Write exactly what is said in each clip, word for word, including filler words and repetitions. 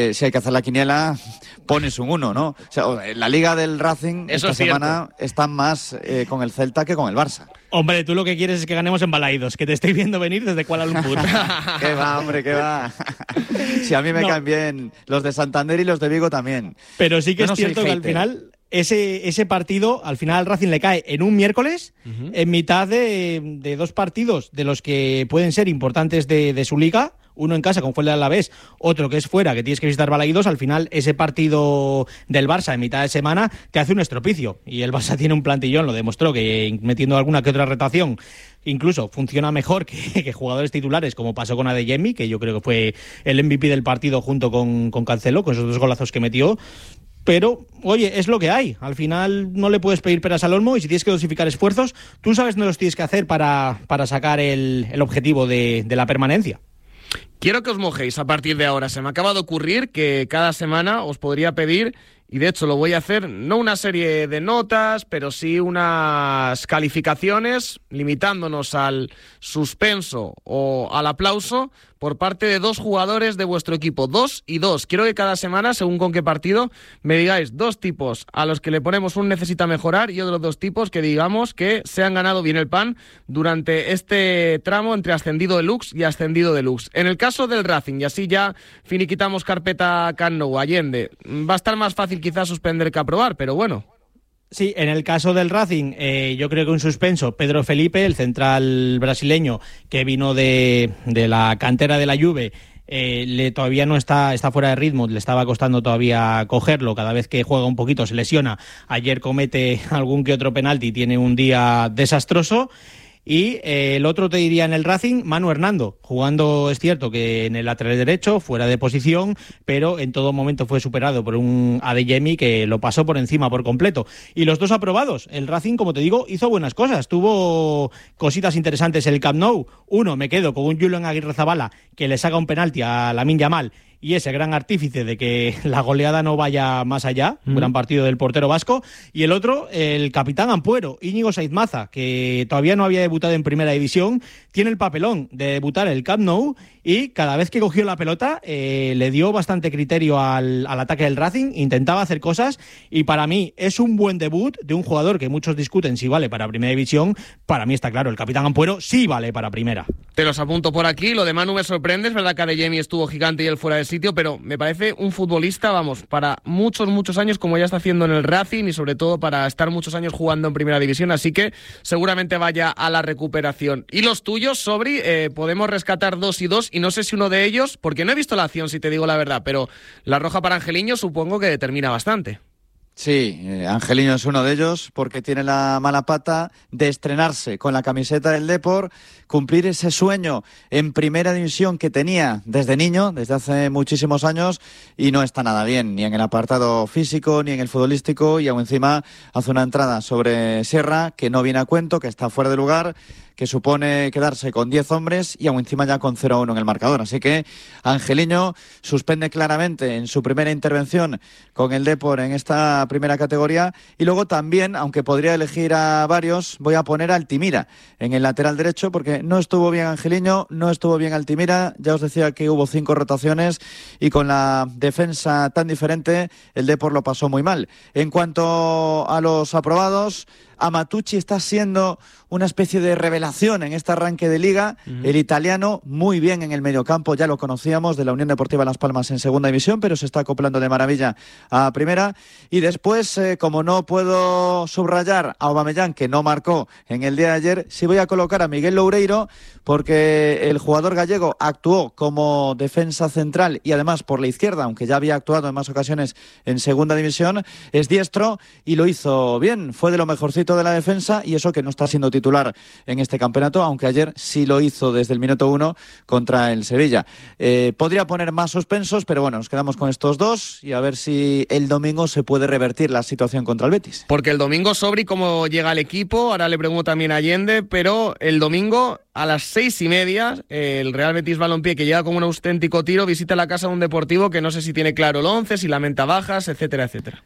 eh, si hay que hacer la quiniela, pones un uno, ¿no? O sea, la Liga del Racing Eso esta es cierto. semana está más eh, con el Celta que con el Barça. Hombre, tú lo que quieres es que ganemos en Balaídos, que te estoy viendo venir desde Kuala Lumpur. ¿Qué va, hombre, qué va? Si a mí me No. caen bien los de Santander y los de Vigo también. Pero sí que Yo es no soy cierto que al hater. final ese, ese partido, al final al Racing le cae en un miércoles, uh-huh. en mitad de, de dos partidos de los que pueden ser importantes de, de su liga. Uno en casa, como fue el de Alavés, otro que es fuera, que tienes que visitar Balaídos. Al final, ese partido del Barça en mitad de semana te hace un estropicio. Y el Barça tiene un plantillón, lo demostró, que metiendo alguna que otra rotación, incluso funciona mejor que, que jugadores titulares, como pasó con Adeyemi, que yo creo que fue el M V P del partido junto con, con Cancelo, con esos dos golazos que metió. Pero, oye, es lo que hay. Al final no le puedes pedir peras al olmo y si tienes que dosificar esfuerzos, tú sabes dónde los tienes que hacer para, para sacar el, el objetivo de, de la permanencia. Quiero que os mojéis a partir de ahora. Se me acaba de ocurrir que cada semana os podría pedir, y de hecho lo voy a hacer, no una serie de notas, pero sí unas calificaciones, limitándonos al suspenso o al aplauso por parte de dos jugadores de vuestro equipo, dos y dos. Quiero que cada semana, según con qué partido, me digáis dos tipos a los que le ponemos un necesita mejorar y otros dos tipos que digamos que se han ganado bien el pan durante este tramo entre ascendido deluxe y ascendido deluxe. En el caso del Racing, y así ya finiquitamos carpeta Camp Nou, Allende, va a estar más fácil quizás suspender que aprobar, pero bueno. Sí, en el caso del Racing, eh, yo creo que un suspenso. Pedro Felipe, el central brasileño que vino de, de la cantera de la Juve, eh, le, todavía no está, está fuera de ritmo, le estaba costando todavía cogerlo. Cada vez que juega un poquito se lesiona. Ayer comete algún que otro penalti, tiene un día desastroso. Y eh, el otro te diría en el Racing, Manu Hernando, jugando, es cierto que en el lateral derecho, fuera de posición, pero en todo momento fue superado por un Adeyemi que lo pasó por encima por completo. Y los dos aprobados. El Racing, como te digo, hizo buenas cosas, tuvo cositas interesantes en el Camp Nou. Uno, me quedo con un Julen Aguirrezabala que le saca un penalti a Lamine Yamal y ese gran artífice de que la goleada no vaya más allá, un mm. gran partido del portero vasco. Y el otro, el capitán Ampuero, Íñigo Saiz Maza, que todavía no había debutado en Primera División, tiene el papelón de debutar en el Camp Nou y cada vez que cogió la pelota eh, le dio bastante criterio al, al ataque del Racing, intentaba hacer cosas y para mí es un buen debut de un jugador que muchos discuten si vale para Primera División. Para mí está claro, el capitán Ampuero sí vale para Primera. Te los apunto por aquí, lo de Manu me sorprende, es verdad que Adeyemi estuvo gigante y él fuera de sitio, pero me parece un futbolista, vamos, para muchos, muchos años como ya está haciendo en el Racing y sobre todo para estar muchos años jugando en Primera División, así que seguramente vaya a la recuperación. Y los tuyos, Sobri, eh, podemos rescatar dos y dos y no sé si uno de ellos, porque no he visto la acción si te digo la verdad, pero la roja para Angeliño supongo que determina bastante. Sí, eh, Angeliño es uno de ellos porque tiene la mala pata de estrenarse con la camiseta del Depor, cumplir ese sueño en Primera División que tenía desde niño, desde hace muchísimos años, y no está nada bien, ni en el apartado físico, ni en el futbolístico, y aún encima hace una entrada sobre Sierra que no viene a cuento, que está fuera de lugar, que supone quedarse con diez hombres y aún encima ya con cero a uno en el marcador. Así que Angeliño suspende claramente en su primera intervención con el Depor en esta primera categoría. Y luego también, aunque podría elegir a varios, voy a poner a Altimira en el lateral derecho porque no estuvo bien Angeliño, no estuvo bien Altimira. Ya os decía que hubo cinco rotaciones y con la defensa tan diferente el Depor lo pasó muy mal. En cuanto a los aprobados, Amatucci está siendo una especie de revelación en este arranque de Liga. Uh-huh. El italiano, muy bien en el mediocampo, ya lo conocíamos, de la Unión Deportiva Las Palmas en Segunda División, pero se está acoplando de maravilla a Primera. Y después, eh, como no puedo subrayar a Aubameyang, que no marcó en el día de ayer, sí voy a colocar a Miguel Loureiro, porque el jugador gallego actuó como defensa central y además por la izquierda, aunque ya había actuado en más ocasiones en Segunda División, es diestro y lo hizo bien. Fue de lo mejorcito de la defensa y eso que no está siendo titular en este campeonato, aunque ayer sí lo hizo desde el minuto uno contra el Sevilla. Eh, podría poner más suspensos, pero bueno, nos quedamos con estos dos y a ver si el domingo se puede revertir la situación contra el Betis. Porque el domingo, Sobri, ¿cómo llega el equipo? Ahora le pregunto también a Allende, pero el domingo a las seis y media el Real Betis Balompié, que llega como un auténtico tiro, visita la casa de un Deportivo que no sé si tiene claro el once, si lamenta bajas, etcétera, etcétera.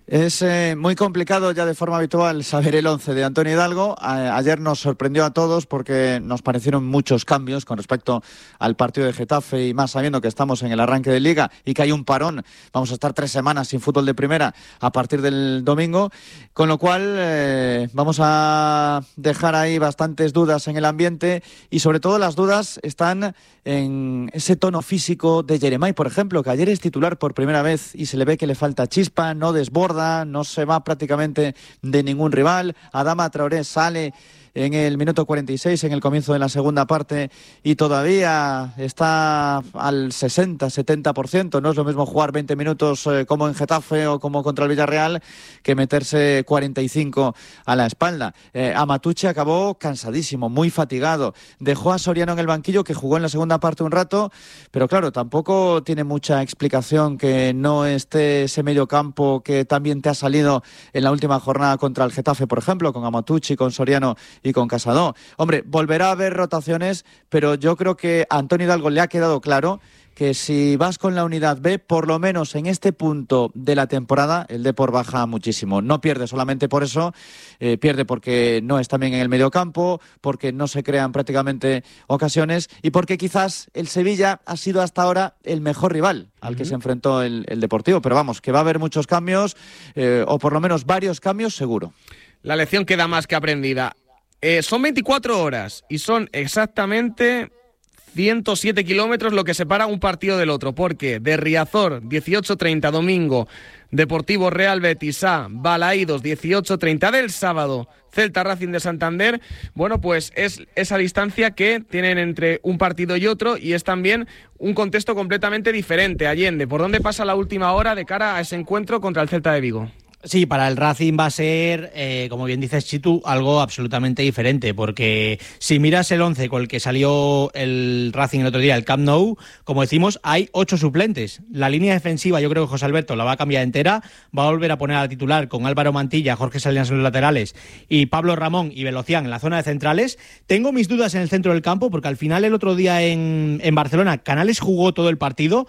Es eh, muy complicado ya de forma habitual saber el once de Antonio Hidalgo. A, ayer nos sorprendió a todos porque nos parecieron muchos cambios con respecto al partido de Getafe y más sabiendo que estamos en el arranque de Liga y que hay un parón. Vamos a estar tres semanas sin fútbol de primera a partir del domingo, con lo cual eh, vamos a dejar ahí bastantes dudas en el ambiente y sobre todo las dudas están en ese tono físico de Yeremay, por ejemplo, que ayer es titular por primera vez y se le ve que le falta chispa, no desborda, no se va prácticamente de ningún rival. Adama Traoré sale en el minuto cuarenta y seis, en el comienzo de la segunda parte, y todavía está al sesenta, setenta por ciento. No es lo mismo jugar veinte minutos eh, como en Getafe o como contra el Villarreal que meterse cuarenta y cinco a la espalda. Eh, Amatucci acabó cansadísimo, muy fatigado. Dejó a Soriano en el banquillo, que jugó en la segunda parte un rato, pero claro, tampoco tiene mucha explicación que no esté ese medio campo que también te ha salido en la última jornada contra el Getafe, por ejemplo, con Amatucci, con Soriano y con Casado. Hombre, volverá a haber rotaciones, pero yo creo que a Antonio Hidalgo le ha quedado claro que si vas con la unidad B, por lo menos en este punto de la temporada, el Depor baja muchísimo. No pierde solamente por eso, eh, pierde porque no está bien en el mediocampo, porque no se crean prácticamente ocasiones y porque quizás el Sevilla ha sido hasta ahora el mejor rival al que uh-huh. se enfrentó el, el Deportivo. Pero vamos, que va a haber muchos cambios, eh, o por lo menos varios cambios seguro. La lección queda más que aprendida. Eh, son veinticuatro horas y son exactamente ciento siete kilómetros lo que separa un partido del otro, porque de Riazor, dieciocho treinta domingo, Deportivo Real Betis A, Balaídos, dieciocho treinta del sábado, Celta Racing de Santander, bueno, pues es esa distancia que tienen entre un partido y otro y es también un contexto completamente diferente. Allende, ¿por dónde pasa la última hora de cara a ese encuentro contra el Celta de Vigo? Sí, para el Racing va a ser, eh, como bien dices, Chitu, algo absolutamente diferente, porque si miras el once con el que salió el Racing el otro día, el Camp Nou, como decimos, hay ocho suplentes. La línea defensiva, yo creo que José Alberto la va a cambiar entera, va a volver a poner a titular con Álvaro Mantilla, Jorge Salinas en los laterales y Pablo Ramón y Velocián en la zona de centrales. Tengo mis dudas en el centro del campo, porque al final el otro día en, en Barcelona, Canales jugó todo el partido.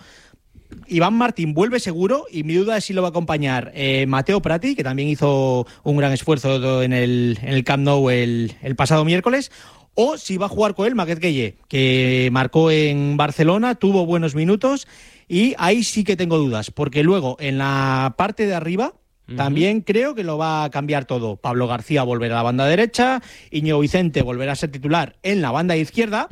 Iván Martín vuelve seguro y mi duda es si lo va a acompañar eh, Mateo Prati, que también hizo un gran esfuerzo en el, en el Camp Nou el, el pasado miércoles, o si va a jugar con él Máquez Gueye, que marcó en Barcelona, tuvo buenos minutos y ahí sí que tengo dudas, porque luego en la parte de arriba uh-huh. también creo que lo va a cambiar todo. Pablo García volverá a la banda derecha, Íñigo Vicente volverá a ser titular en la banda izquierda,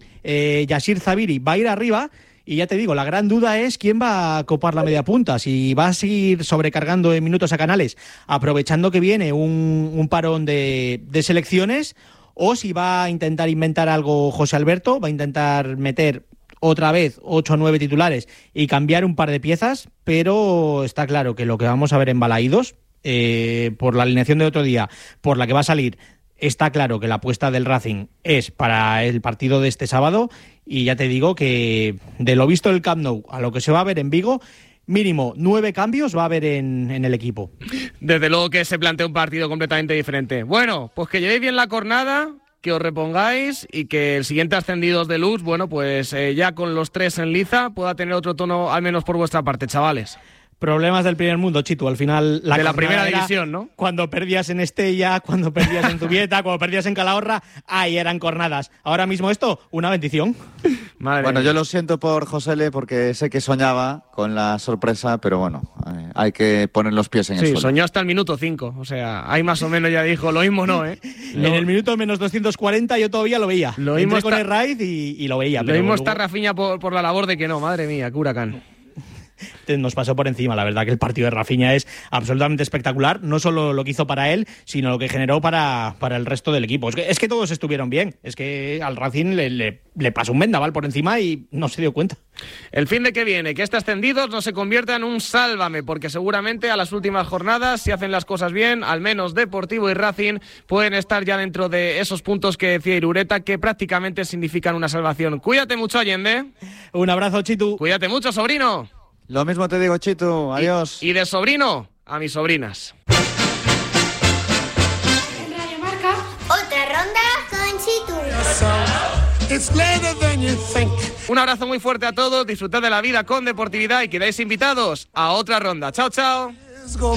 eh, Yasir Zabiri va a ir arriba. Y ya te digo, la gran duda es quién va a copar la media punta, si va a seguir sobrecargando en minutos a Canales, aprovechando que viene un, un parón de, de selecciones, o si va a intentar inventar algo José Alberto, va a intentar meter otra vez ocho o nueve titulares y cambiar un par de piezas, pero está claro que lo que vamos a ver en Balaídos, eh, por la alineación de otro día, por la que va a salir, está claro que la apuesta del Racing es para el partido de este sábado y ya te digo que de lo visto del Camp Nou a lo que se va a ver en Vigo, mínimo nueve cambios va a haber en, en el equipo. Desde luego que se plantea un partido completamente diferente. Bueno, pues que llevéis bien la jornada, que os repongáis y que el siguiente Ascendidos de Luz, bueno, pues eh, ya con los tres en liza pueda tener otro tono al menos por vuestra parte, chavales. Problemas del primer mundo, Chitu. Al final la de la primera división, ¿no? Cuando perdías en Estella, cuando perdías en Zubieta, cuando perdías en Calahorra, ahí eran cornadas. Ahora mismo esto, una bendición. Madre bueno, mía. Yo lo siento por Josele porque sé que soñaba con la sorpresa, pero bueno, eh, hay que poner los pies en sí, el suelo. Sí, soñó hasta el minuto cinco. O sea, ahí más o menos ya dijo, lo mismo no, ¿eh? Lo... En el minuto menos doscientos cuarenta yo todavía lo veía. Lo mismo Entré está... con el raid y, y lo veía. Lo pero mismo luego... está Rafinha por, por la labor de que no, madre mía, qué huracán. Nos pasó por encima, la verdad que el partido de Rafinha es absolutamente espectacular, no solo lo que hizo para él, sino lo que generó para, para el resto del equipo. Es que, es que todos estuvieron bien, es que al Racing le, le, le pasó un vendaval por encima y no se dio cuenta. El fin de que viene, que este Ascendidos no se convierta en un sálvame, porque seguramente a las últimas jornadas, si hacen las cosas bien, al menos Deportivo y Racing pueden estar ya dentro de esos puntos que decía Irureta, que prácticamente significan una salvación. Cuídate mucho, Allende. Un abrazo, Chitu. Cuídate mucho, sobrino. Lo mismo te digo, Chitu. Adiós. Y, y de sobrino a mis sobrinas. En Radio Marca, otra ronda con Chitu. Un abrazo muy fuerte a todos. Disfrutad de la vida con deportividad y quedáis invitados a otra ronda. Chao, chao.